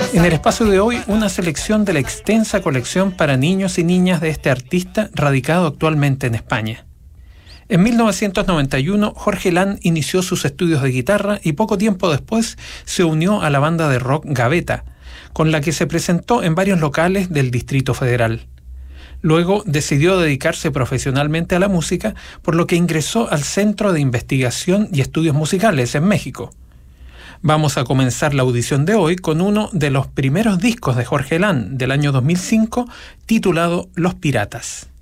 En el espacio de hoy, una selección de la extensa colección para niños y niñas de este artista radicado actualmente en España. En 1991, Jorge Lán inició sus estudios de guitarra y poco tiempo después se unió a la banda de rock Gaveta, con la que se presentó en varios locales del Distrito Federal. Luego decidió dedicarse profesionalmente a la música, por lo que ingresó al Centro de Investigación y Estudios Musicales en México. Vamos a comenzar la audición de hoy con uno de los primeros discos de Jorge Lán del año 2005, titulado Los Piratas.